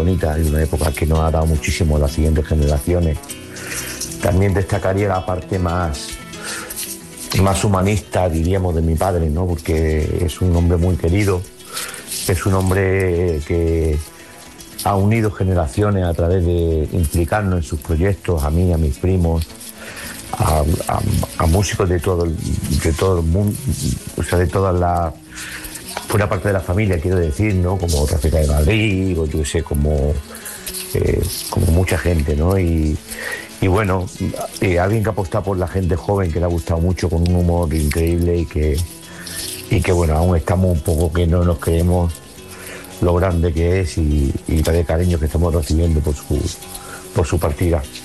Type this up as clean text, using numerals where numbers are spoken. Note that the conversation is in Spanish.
bonita y una época que nos ha dado muchísimo a las siguientes generaciones. También destacaría la parte más humanista, diríamos, de mi padre, ¿no? Porque es un hombre muy querido, es un hombre que ha unido generaciones a través de implicarnos en sus proyectos, a mí, a mis primos, a músicos de todo el mundo, o sea, de toda la buena parte de la familia, quiero decir, ¿no? Como Rafita de Madrid, o yo sé, como mucha gente, ¿no? Y bueno, alguien que apuesta por la gente joven, que le ha gustado mucho, con un humor increíble y que bueno, aún estamos un poco que no nos creemos lo grande que es y la de cariño que estamos recibiendo por su partida.